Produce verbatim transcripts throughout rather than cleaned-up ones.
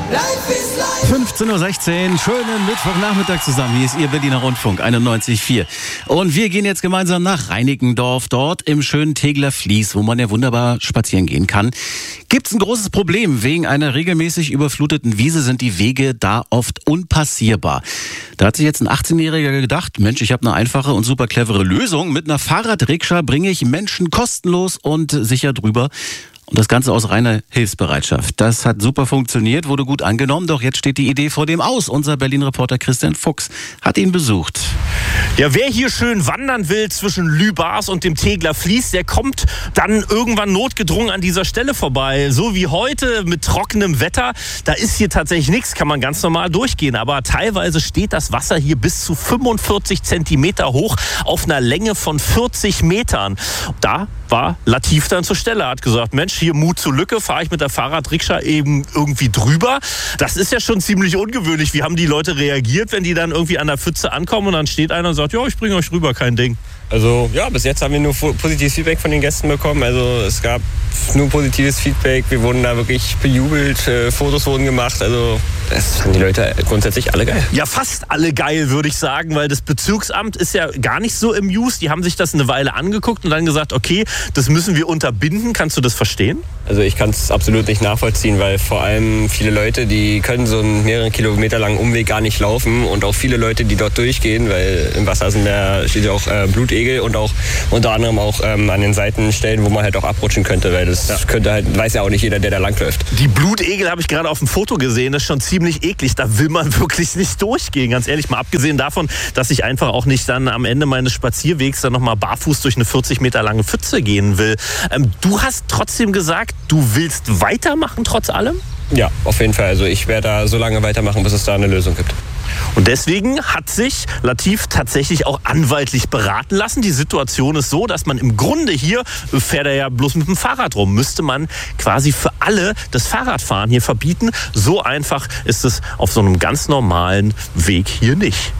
fünfzehn Uhr sechzehn, schönen Mittwochnachmittag zusammen. Hier ist Ihr Berliner Rundfunk einundneunzig Komma vier. Und wir gehen jetzt gemeinsam nach Reinickendorf, dort im schönen Tegeler Fließ, wo man ja wunderbar spazieren gehen kann. Gibt's ein großes Problem. Wegen einer regelmäßig überfluteten Wiese sind die Wege da oft unpassierbar. Da hat sich jetzt ein achtzehnjähriger gedacht, Mensch, ich habe eine einfache und super clevere Lösung. Mit einer Fahrradrikscha bringe ich Menschen kostenlos und sicher drüber. Und das Ganze aus reiner Hilfsbereitschaft. Das hat super funktioniert, wurde gut angenommen, doch jetzt steht die Idee vor dem aus. Unser Berlin-Reporter Christian Fuchs hat ihn besucht. Ja, wer hier schön wandern will zwischen Lübars und dem Tegeler Fließ, der kommt dann irgendwann notgedrungen an dieser Stelle vorbei. So wie heute mit trockenem Wetter, da ist hier tatsächlich nichts, kann man ganz normal durchgehen. Aber teilweise steht das Wasser hier bis zu fünfundvierzig Zentimeter hoch auf einer Länge von vierzig Metern. Da war Latif dann zur Stelle, hat gesagt, Mensch, hier Mut zur Lücke, fahre ich mit der Fahrradrikscha eben irgendwie drüber. Das ist ja schon ziemlich ungewöhnlich. Wie haben die Leute reagiert, wenn die dann irgendwie an der Pfütze ankommen und dann steht einer und sagt, ja, ich bringe euch rüber, kein Ding. Also ja, bis jetzt haben wir nur positives Feedback von den Gästen bekommen. Also es gab nur positives Feedback. Wir wurden da wirklich bejubelt, äh, Fotos wurden gemacht. Also das fanden die Leute grundsätzlich alle geil. Ja, fast alle geil, würde ich sagen, weil das Bezirksamt ist ja gar nicht so im Use. Die haben sich das eine Weile angeguckt und dann gesagt, okay, das müssen wir unterbinden. Kannst du das verstehen? Also ich kann es absolut nicht nachvollziehen, weil vor allem viele Leute, die können so einen mehreren Kilometer langen Umweg gar nicht laufen und auch viele Leute, die dort durchgehen, weil im Wasser sind ja, steht ja auch äh, Blutegel und auch unter anderem auch ähm, an den Seitenstellen, wo man halt auch abrutschen könnte, weil das ja. könnte halt, weiß ja auch nicht jeder, der da langläuft. Die Blutegel habe ich gerade auf dem Foto gesehen, das ist schon ziemlich eklig, da will man wirklich nicht durchgehen, ganz ehrlich, mal abgesehen davon, dass ich einfach auch nicht dann am Ende meines Spazierwegs dann nochmal barfuß durch eine vierzig Meter lange Pfütze gehen will. Ähm, du hast trotzdem gesagt, du willst weitermachen trotz allem? Ja, auf jeden Fall, also ich werde da so lange weitermachen, bis es da eine Lösung gibt. Und deswegen hat sich Latif tatsächlich auch anwaltlich beraten lassen. Die Situation ist so, dass man im Grunde hier, fährt er ja bloß mit dem Fahrrad rum, müsste man quasi für alle das Fahrradfahren hier verbieten. So einfach ist es auf so einem ganz normalen Weg hier nicht.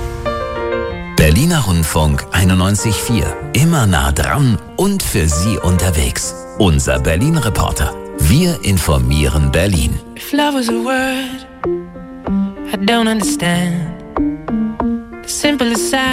Berliner Rundfunk einundneunzig Komma vier. Immer nah dran und für Sie unterwegs. Unser Berlin-Reporter. Wir informieren Berlin. If love was a word I don't understand. The simplest